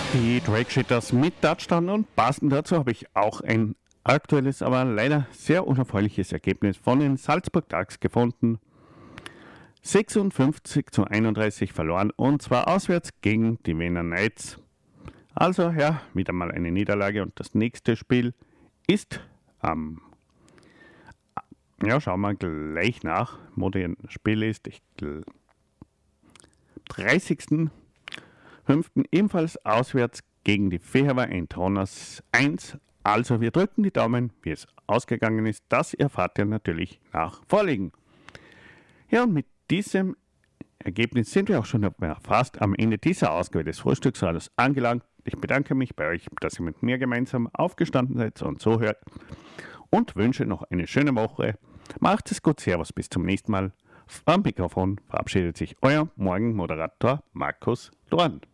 Die Drake Shitters mit Touchdown und passend dazu habe ich auch ein aktuelles, aber leider sehr unerfreuliches Ergebnis von den Salzburg Ducks gefunden. 56:31 verloren und zwar auswärts gegen die Wiener Knights. Also ja, wieder mal eine Niederlage und das nächste Spiel ist am schauen wir gleich nach, wo das Spiel ist. 30.05. ebenfalls auswärts gegen die Feherwa Eintronas 1. Also wir drücken die Daumen, wie es ausgegangen ist. Das erfahrt ihr natürlich nach Vorliegen. Ja, und mit diesem Ergebnis sind wir auch schon fast am Ende dieser Ausgabe des Frühstücksradios angelangt. Ich bedanke mich bei euch, dass ihr mit mir gemeinsam aufgestanden seid und so hört und wünsche noch eine schöne Woche. Macht es gut, Servus, bis zum nächsten Mal. Am Mikrofon verabschiedet sich euer Morgenmoderator Markus Dorn.